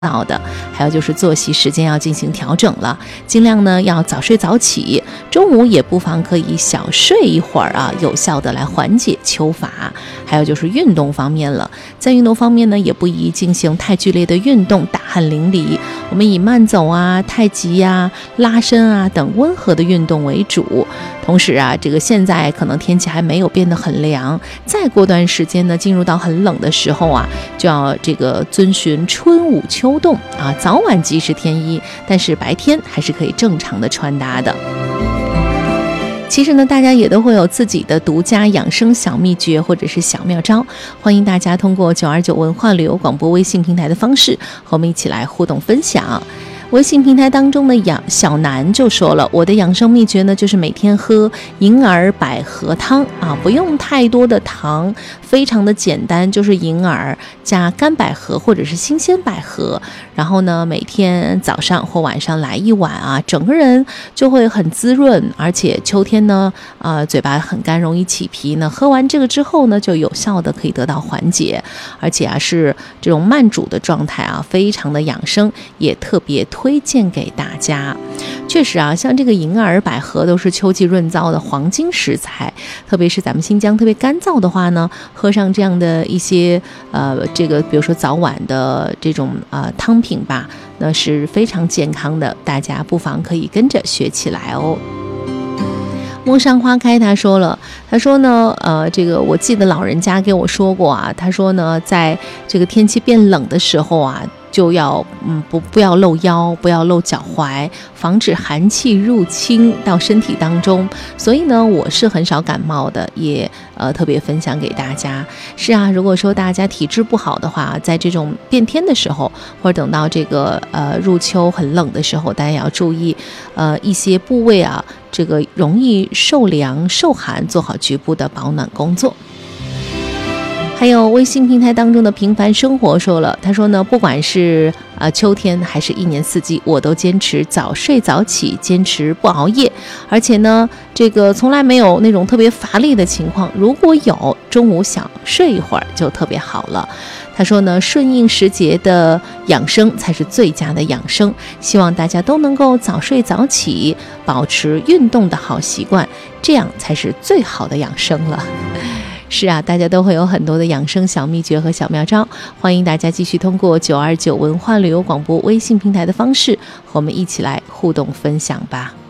到的，还有就是作息时间要进行调整了，尽量呢要早睡早起，中午也不妨可以小睡一会儿啊，有效的来缓解秋乏。还有就是运动方面了，在运动方面呢，也不宜进行太剧烈的运动，大汗淋漓。我们以慢走啊、太极啊、拉伸啊等温和的运动为主。同时啊，这个现在可能天气还没有变得很凉，再过段时间呢，进入到很冷的时候啊，就要这个遵循春捂秋冻啊，早晚及时添衣，但是白天还是可以正常的穿搭的。其实呢，大家也都会有自己的独家养生小秘诀或者是小妙招，欢迎大家通过929文化旅游广播微信平台的方式和我们一起来互动分享。微信平台当中的小南就说了，我的养生秘诀呢，就是每天喝银耳百合汤啊，不用太多的糖，非常的简单，就是银耳加干百合或者是新鲜百合，然后呢，每天早上或晚上来一碗啊，整个人就会很滋润，而且秋天呢，嘴巴很干，容易起皮呢，喝完这个之后呢，就有效的可以得到缓解，而且啊是这种慢煮的状态啊，非常的养生，也特别推荐给大家。确实啊，像这个银耳百合都是秋季润燥的黄金食材，特别是咱们新疆特别干燥的话呢，喝上这样的一些这个比如说早晚的这种汤品吧，那是非常健康的，大家不妨可以跟着学起来哦。陌上花开他说了，他说呢这个我记得老人家给我说过啊，他说呢在这个天气变冷的时候啊，就要不要露腰，不要露脚踝，防止寒气入侵到身体当中。所以呢，我是很少感冒的，也特别分享给大家。是啊，如果说大家体质不好的话，在这种变天的时候，或者等到这个入秋很冷的时候，大家也要注意一些部位啊，这个容易受凉受寒，做好局部的保暖工作。还有微信平台当中的平凡生活说了，他说呢，不管是秋天还是一年四季，我都坚持早睡早起，坚持不熬夜，而且呢，这个从来没有那种特别乏力的情况，如果有中午想睡一会儿就特别好了。他说呢，顺应时节的养生才是最佳的养生，希望大家都能够早睡早起，保持运动的好习惯，这样才是最好的养生了。是啊，大家都会有很多的养生小秘诀和小妙招，欢迎大家继续通过929文化旅游广播微信平台的方式和我们一起来互动分享吧。